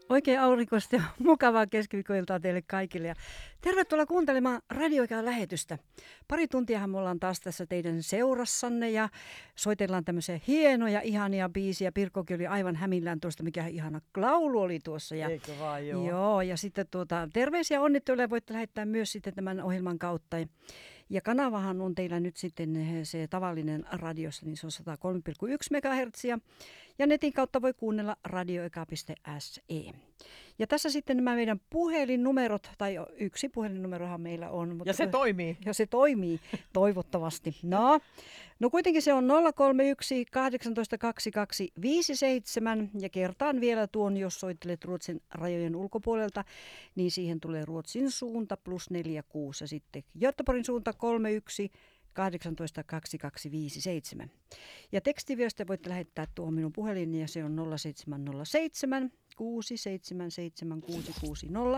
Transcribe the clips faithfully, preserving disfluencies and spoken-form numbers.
Oikein aurinkoista ja mukavaa keskiviikkoiltaa teille kaikille. Ja tervetuloa kuuntelemaan Radioikään lähetystä. Pari tuntiahan me ollaan taas tässä teidän seurassanne ja soitellaan tämmöisiä hienoja, ihania biisiä. Pirkkokin oli aivan hämillään tuosta, mikä ihana laulu oli tuossa. Ja, Eikö vaan, joo. Joo, ja sitten tuota, terveisiä onnitteluja voitte lähettää myös sitten tämän ohjelman kautta. Ja kanavahan on teillä nyt sitten se tavallinen radiossa, niin se on sata kolme pilkku yksi megahertsiä. Ja netin kautta voi kuunnella radioeka piste se. Ja tässä sitten nämä meidän puhelinnumerot, tai yksi puhelinnumerohan meillä on. Mutta Ja se toimii. Ja se toimii, toivottavasti. No, no kuitenkin se on nolla kolme yksi kahdeksan kaksi kaksi viisi seitsemän ja kertaan vielä tuon, jos soittelet Ruotsin rajojen ulkopuolelta, niin siihen tulee Ruotsin suunta plus neljä kuusi ja sitten Göteborgin suunta kolme yksi kahdeksan kaksi kaksi viisi seitsemän. Ja tekstiviestiä voitte lähettää tuohon minun puhelimeni ja se on nolla seitsemän nolla seitsemän kuusi seitsemän seitsemän kuusi kuusi nolla.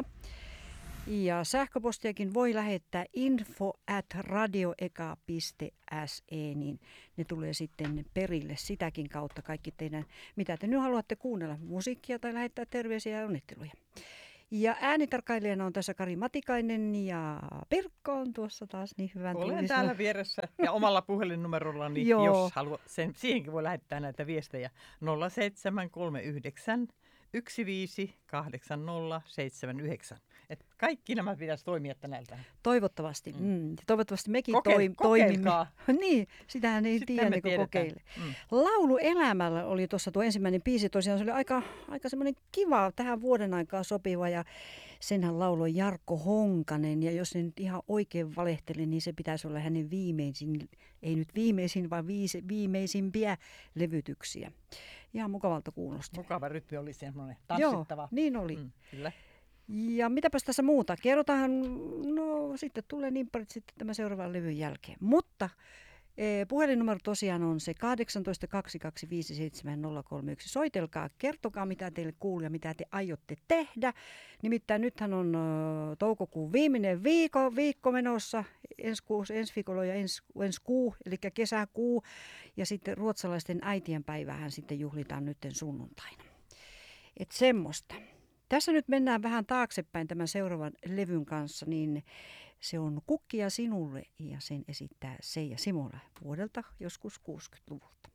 Ja sähköpostiakin voi lähettää info at radioeka piste se, niin ne tulee sitten perille sitäkin kautta kaikki teidän, mitä te nyt haluatte kuunnella, musiikkia tai lähettää terveisiä ja onnitteluja. Ja äänitarkkailijana on tässä Kari Matikainen ja Pirkko on tuossa taas niin hyvän Olen tunnisena. täällä vieressä ja omalla puhelinnumerollani, Joo. jos haluat, sen, siihenkin voi lähettää näitä viestejä nolla seitsemän kolme yhdeksän yksi viisi kahdeksan nolla seitsemän yhdeksän. Et kaikki nämä pitäisi toimia tänältä. Toivottavasti. Mm. Mm. Toivottavasti mekin Koke- toi, toimimme. kokeilkaa. Niin, sitähän ei Sitten tiedä, me niin kuin tiedetään. kokeile. Mm. Laulu elämällä oli tuossa tuo ensimmäinen biisi. Tosiaan se oli aika, aika semmoinen kiva, tähän vuoden aikaan sopiva. Ja senhän lauloi Jarkko Honkanen. Ja jos ne nyt ihan oikein valehteli, niin se pitäisi olla hänen viimeisin, ei nyt viimeisin, vaan viise, viimeisimpiä levytyksiä. Ihan mukavalta kuulosti. Mukava rytmi oli semmoinen tanssittava. Joo, niin oli. Mm, kyllä. Ja mitäpäs tässä muuta? Kerrotaan, no sitten tulee nimpparit sitten tämän seuraavan levyn jälkeen. Mutta e, puhelinnumero tosiaan on se kahdeksan kaksi kaksi viisi seitsemän nolla kolme yksi. Soitelkaa, kertokaa mitä teille kuuluu ja mitä te aiotte tehdä. Nimittäin nythän on ö, toukokuun viimeinen viikko, viikko menossa, ensi, kuusi, ensi viikolla ja ensi, ensi kuu, eli kesäkuu. Ja sitten ruotsalaisten äitien päivähän sitten juhlitaan nytten sunnuntaina. Et semmoista. Tässä nyt mennään vähän taaksepäin tämän seuraavan levyn kanssa, niin se on Kukkia sinulle ja sen esittää Seija Simola vuodelta joskus kuusikymmentäluvulta.